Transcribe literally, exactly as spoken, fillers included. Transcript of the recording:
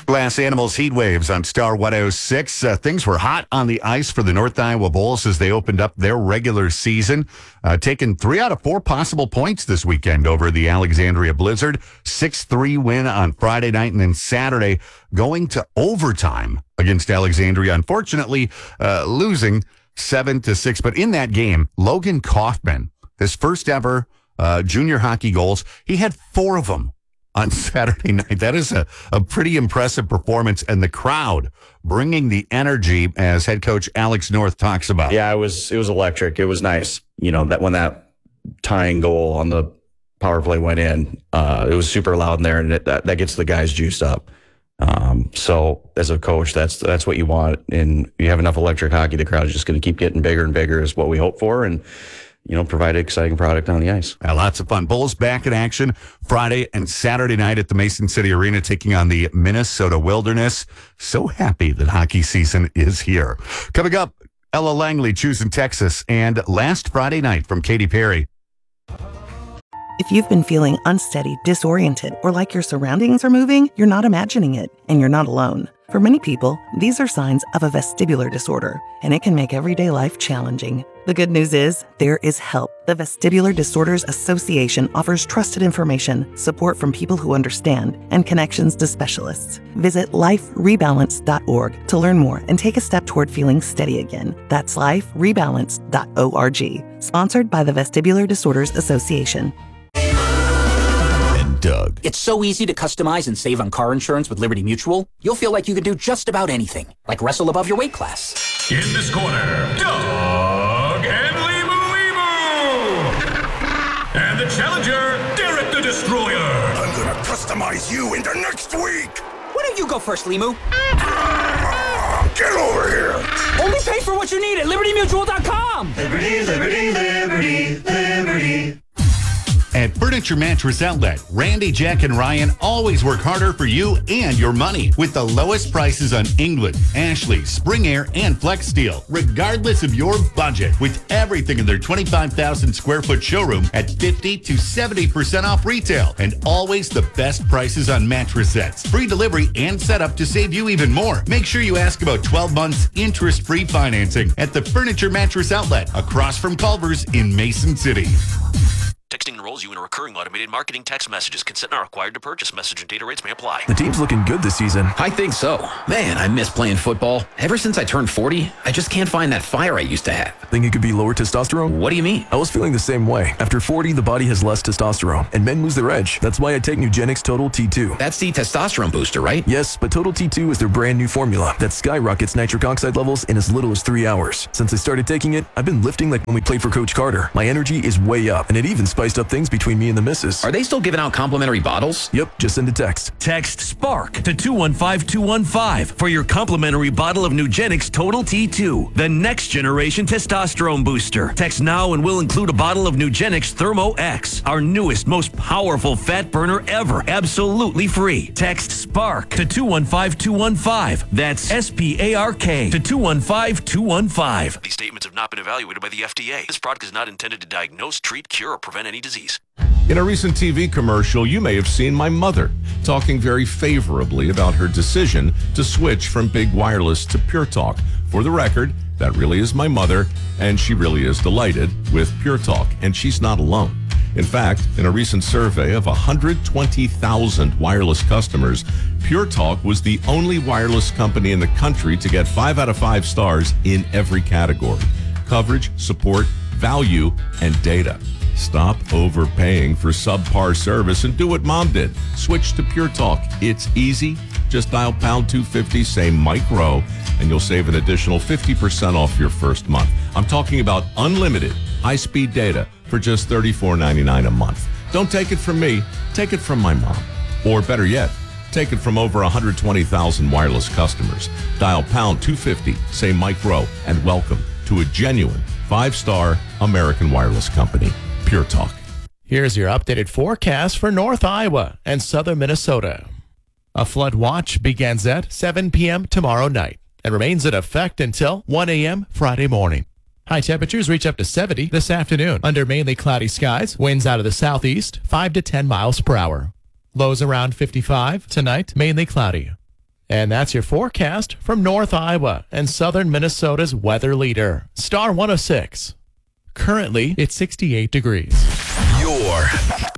Glass Animals Heat Waves on Star one oh six. Uh, things were hot on the ice for the North Iowa Bulls as they opened up their regular season, uh, taking three out of four possible points this weekend over the Alexandria Blizzard. six three win on Friday night, and then Saturday going to overtime against Alexandria. Unfortunately, uh, losing seven to six. But in that game, Logan Kaufman, his first ever uh, junior hockey goals, he had four of them on Saturday night. That is a, a pretty impressive performance, and the crowd bringing the energy, as head coach Alex North talks about. Yeah, it was it was electric. It was nice. You know, that when that tying goal on the power play went in, uh, it was super loud in there, and it, that, that gets the guys juiced up. Um, so as a coach, that's that's what you want, and you have enough electric hockey, the crowd is just going to keep getting bigger and bigger is what we hope for, and you know, provide an exciting product on the ice. Uh, lots of fun. Bulls back in action Friday and Saturday night at the Mason City Arena, taking on the Minnesota Wilderness. So happy that hockey season is here. Coming up, Ella Langley choosing Texas, and Last Friday Night from Katy Perry. If you've been feeling unsteady, disoriented, or like your surroundings are moving, you're not imagining it, and you're not alone. For many people, these are signs of a vestibular disorder, and it can make everyday life challenging. The good news is, there is help. The Vestibular Disorders Association offers trusted information, support from people who understand, and connections to specialists. Visit life rebalance dot org to learn more and take a step toward feeling steady again. That's life rebalance dot org. Sponsored by the Vestibular Disorders Association. Doug. It's so easy to customize and save on car insurance with Liberty Mutual. You'll feel like you can do just about anything, like wrestle above your weight class. In this corner, Doug and Limu Limu. And the challenger, Derek the Destroyer. I'm gonna customize you into next week. Why don't you go first, Limu? Ah, get over here. Only pay for what you need at liberty mutual dot com. Liberty, liberty, liberty, liberty. At Furniture Mattress Outlet, Randy, Jack, and Ryan always work harder for you and your money with the lowest prices on England, Ashley, Spring Air, and Flex Steel, regardless of your budget, with everything in their twenty-five thousand square foot showroom at fifty to seventy percent off retail, and always the best prices on mattress sets. Free delivery and setup to save you even more. Make sure you ask about twelve months interest-free financing at the Furniture Mattress Outlet across from Culver's in Mason City. Texting enrolls you in a recurring automated marketing text messages. Consent not required to purchase. Message and data rates may apply. The team's looking good this season. I think so. Man, I miss playing football. Ever since I turned forty, I just can't find that fire I used to have. Think it could be lower testosterone? What do you mean? I was feeling the same way. After forty, the body has less testosterone, and men lose their edge. That's why I take Nugenix Total T two. That's the testosterone booster, right? Yes, but Total T two is their brand new formula that skyrockets nitric oxide levels in as little as three hours. Since I started taking it, I've been lifting like when we played for Coach Carter. My energy is way up, and it even spiced up things between me and the missus. Are they still giving out complimentary bottles? Yep, just send a text. Text SPARK to two one five two one five for your complimentary bottle of Nugenix Total T two, the next generation testosterone booster. Text now and we'll include a bottle of Nugenix Thermo X, our newest, most powerful fat burner ever, absolutely free. Text SPARK to two one five two one five. That's S P A R K to two one five two one five. These statements have not been evaluated by the F D A. This product is not intended to diagnose, treat, cure, or prevent any disease. In a recent T V commercial, you may have seen my mother talking very favorably about her decision to switch from Big Wireless to Pure Talk. For the record, that really is my mother, and she really is delighted with Pure Talk, and she's not alone. In fact, in a recent survey of one hundred twenty thousand wireless customers, Pure Talk was the only wireless company in the country to get five out of five stars in every category: coverage, support, value, and data. Stop overpaying for subpar service and do what Mom did. Switch to Pure Talk. It's easy. Just dial pound two fifty, say Mike Rowe, and you'll save an additional fifty percent off your first month. I'm talking about unlimited high-speed data for just thirty-four ninety-nine a month. Don't take it from me. Take it from my mom. Or better yet, take it from over one hundred twenty thousand wireless customers. Dial pound two fifty, say Mike Rowe, and welcome to a genuine five-star American wireless company. Pure Talk. Here's your updated forecast for North Iowa and southern Minnesota. A flood watch begins at seven p.m. tomorrow night and remains in effect until one a.m. Friday morning. High temperatures reach up to seventy this afternoon under mainly cloudy skies, winds out of the southeast, five to ten miles per hour. Lows around fifty-five tonight, mainly cloudy. And that's your forecast from North Iowa and southern Minnesota's weather leader, Star one oh six. Currently, it's sixty-eight degrees. You're